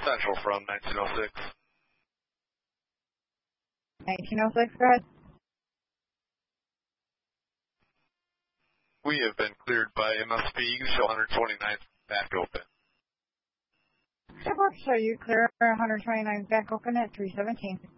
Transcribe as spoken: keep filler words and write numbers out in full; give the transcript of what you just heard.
Central from nineteen oh six. nineteen oh six, go ahead. We have been cleared by M S P. Show one twenty-ninth back open. That works. So you clear one twenty-nine back open at three seventeen.